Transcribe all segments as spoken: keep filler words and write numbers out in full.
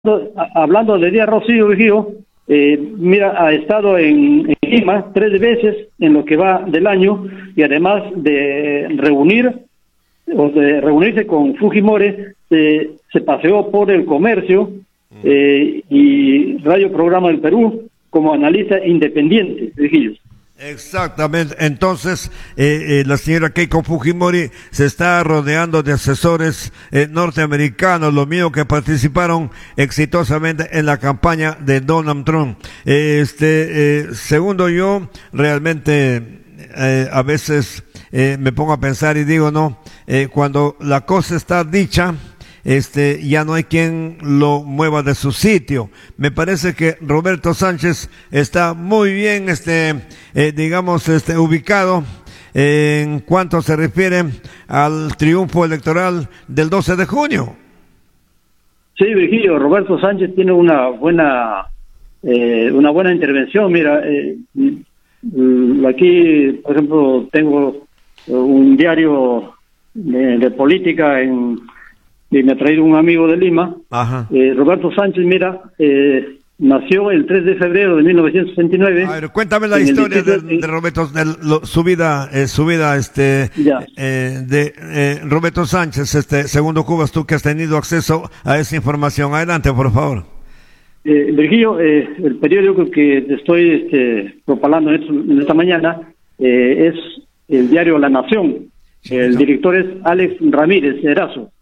hablando de Díaz Rocío, Virgilio, eh, mira, ha estado en, en Lima tres veces en lo que va del año, y además de reunir o de reunirse con Fujimori, eh, se paseó por el comercio eh, y Radio Programa del Perú como analista independiente, Virgilio. Exactamente. Entonces, eh, eh, la señora Keiko Fujimori se está rodeando de asesores eh, norteamericanos, los mismos que participaron exitosamente en la campaña de Donald Trump. Eh, este, eh, segundo yo, realmente, eh, a veces eh, me pongo a pensar y digo, no, eh, cuando la cosa está dicha, este ya no hay quien lo mueva de su sitio. Me parece que Roberto Sánchez está muy bien, este, eh, digamos, este, ubicado eh, en cuanto se refiere al triunfo electoral del doce de junio. Sí, Virgilio, Roberto Sánchez tiene una buena, eh, una buena intervención. Mira, eh, aquí, por ejemplo, tengo un diario de, de política en y me ha traído un amigo de Lima. Ajá. Eh, Roberto Sánchez, mira, eh, nació el tres de febrero de mil novecientos sesenta y nueve. A ver, cuéntame la historia de, de Roberto, de lo, su vida, eh, su vida, este, eh, de eh, Roberto Sánchez, este, segundo Cubas, tú que has tenido acceso a esa información. Adelante, por favor. Eh, Virgilio, eh, el periódico que te estoy este, propalando en, esto, en esta mañana eh, es el diario La Nación. Sí, el no. director es Alex Ramírez Erazo.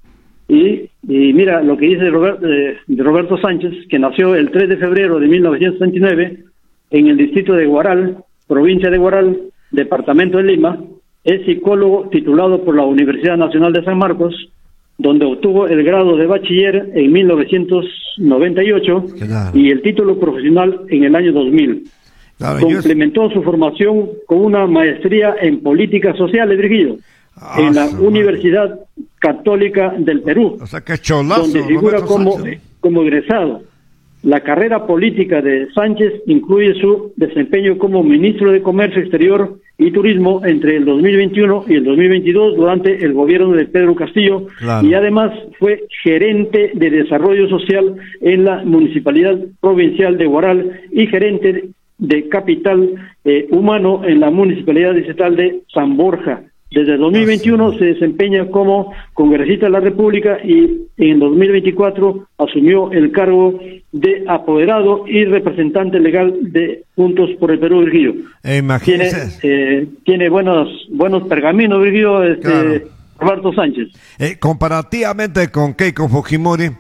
Y, y mira lo que dice Robert, eh, de Roberto Sánchez, que nació el tres de febrero de mil novecientos setenta y nueve en el distrito de Huaral, provincia de Huaral, departamento de Lima. Es psicólogo titulado por la Universidad Nacional de San Marcos, donde obtuvo el grado de bachiller en mil novecientos noventa y ocho claro. y el título profesional en el año dos mil. Claro, Complementó yo... su formación con una maestría en políticas sociales, Virgilio, ah, en la Universidad Católica del Perú, o sea, que cholazo, donde figura como, como egresado. La carrera política de Sánchez incluye su desempeño como ministro de Comercio Exterior y Turismo entre el dos mil veintiuno y el dos mil veintidós durante el gobierno de Pedro Castillo, claro. y además fue gerente de Desarrollo Social en la Municipalidad Provincial de Huaral y gerente de Capital eh, Humano en la Municipalidad Distrital de San Borja. Desde dos mil veintiuno se desempeña como congresista de la República y en dos mil veinticuatro asumió el cargo de apoderado y representante legal de Juntos por el Perú, Virgilio. Eh, tiene eh, tiene buenos buenos pergaminos, Virgilio, este, claro. Roberto Sánchez. Eh, comparativamente con Keiko Fujimori,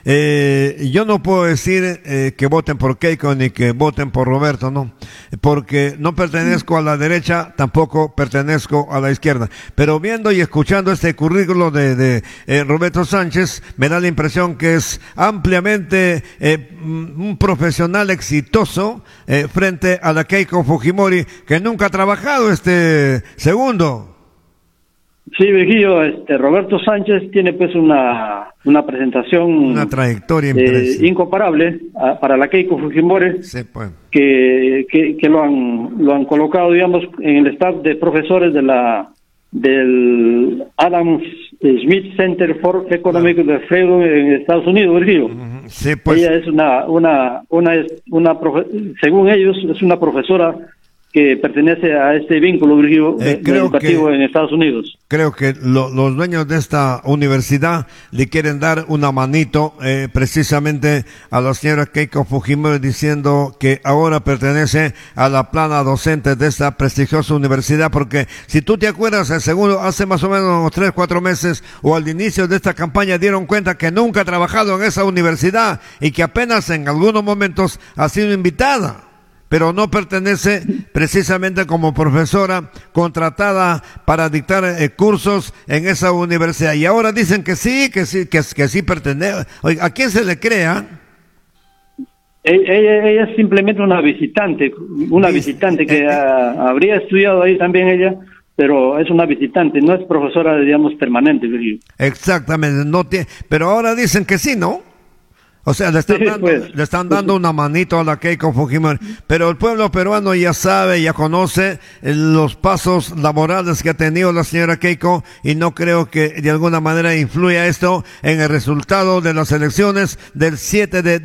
eh, yo no puedo decir eh, que voten por Keiko ni que voten por Roberto, no, porque no pertenezco a la derecha, tampoco pertenezco a la izquierda. Pero viendo y escuchando este currículo de, de eh, Roberto Sánchez, me da la impresión que es ampliamente eh, un profesional exitoso eh, frente a la Keiko Fujimori, que nunca ha trabajado este segundo. Sí, Virgilio, este, Roberto Sánchez tiene pues una una presentación, una trayectoria eh, incomparable a, para la Keiko Fujimori, sí, pues. que, que que lo han lo han colocado, digamos, en el staff de profesores de la del Adam Smith Center for Economic claro. Freedom en Estados Unidos, Virgilio. Uh-huh. Sí, pues. Ella es una una una una profe, según ellos es una profesora que pertenece a este vínculo, Virgilio, eh, educativo que, en Estados Unidos. Creo que lo, los dueños de esta universidad le quieren dar una manito eh, precisamente a la señora Keiko Fujimori, diciendo que ahora pertenece a la plana docente de esta prestigiosa universidad, porque si tú te acuerdas, el segundo, hace más o menos tres, cuatro meses, o al inicio de esta campaña, dieron cuenta que nunca ha trabajado en esa universidad y que apenas en algunos momentos ha sido invitada, pero no pertenece precisamente como profesora contratada para dictar eh, cursos en esa universidad. Y ahora dicen que sí, que sí, que, que sí pertenece. Oiga, ¿a quién se le crea? Ella, ella es simplemente una visitante, una Vis- visitante que eh, a, habría estudiado ahí también ella, pero es una visitante, no es profesora, digamos, permanente. Exactamente, no tiene, pero ahora dicen que sí, ¿no? O sea, le están, Sí, dando, pues. le están dando una manito a la Keiko Fujimori, pero el pueblo peruano ya sabe, ya conoce eh, los pasos laborales que ha tenido la señora Keiko, y no creo que de alguna manera influya esto en el resultado de las elecciones del siete de